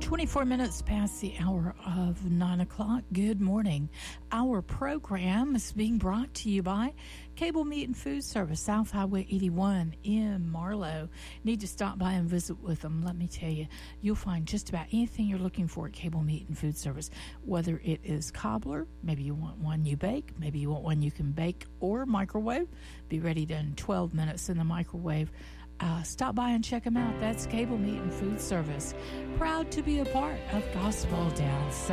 24 minutes past the hour of 9 o'clock. Good morning. Our program is being brought to you by Cable Meat and Food Service, South Highway 81 in Marlow. Need to stop by and visit with them. Let me tell you, you'll find just about anything you're looking for at Cable Meat and Food Service, whether it is cobbler, maybe you want one you bake, maybe you want one you can bake or microwave. Be ready in 12 minutes in the microwave. Stop by and check them out. That's Cable Meat and Food Service. Proud to be a part of Gospel Down South.